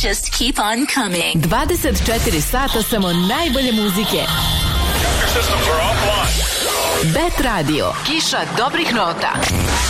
just keep on coming. 24 sata samo najbolje muzike. Bet Radio. Kiša dobrih nota.